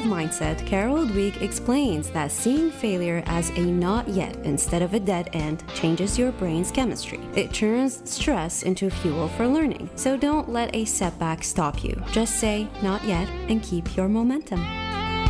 mindset, Carol Dweck explains that seeing failure as a not yet instead of a dead end changes your brain's chemistry. It turns stress into fuel for learning. So don't let a setback stop you. Just say not yet and keep your momentum.